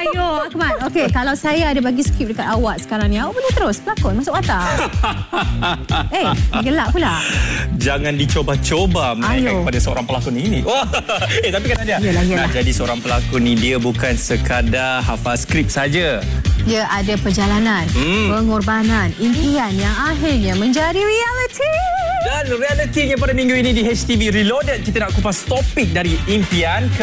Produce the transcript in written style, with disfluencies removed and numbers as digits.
Ayo Akmal. Okey, kalau saya ada bagi skrip dekat awak sekarang ni, awak boleh terus pelakon masuk watak. Gelak pula. Jangan dicoba-coba menaikkan kepada seorang pelakon ini. Wah. Tapi kan Nadia, nak jadi seorang pelakon ni dia bukan sekadar hafal skrip saja. Dia ada perjalanan, pengorbanan, impian yang akhirnya menjadi reality. Dan realitinya pada minggu ini di HTV Reloaded, kita nak kupas topik dari impian